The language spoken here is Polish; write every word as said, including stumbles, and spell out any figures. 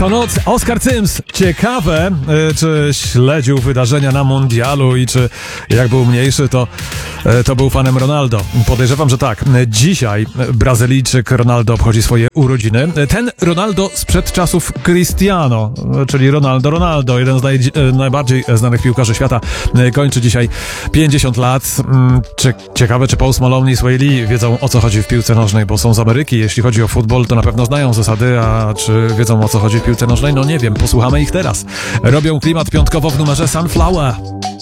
Co noc Oscar Sims. Ciekawe, czy śledził wydarzenia na mundialu i czy jak był mniejszy, to, to był fanem Ronaldo. Podejrzewam, że tak. Dzisiaj Brazylijczyk Ronaldo obchodzi swoje urodziny. Ten Ronaldo sprzed czasów Cristiano, czyli Ronaldo Ronaldo, jeden z naj, najbardziej znanych piłkarzy świata, kończy dzisiaj pięćdziesiąt lat. Ciekawe, czy Post Malone i Swae Lee wiedzą, o co chodzi w piłce nożnej, bo są z Ameryki. Jeśli chodzi o futbol, to na pewno znają zasady, a czy wiedzą, o co chodzi w piłce nożnej? No nie wiem, posłuchamy ich teraz. Robią klimat piątkowo w numerze Sunflower.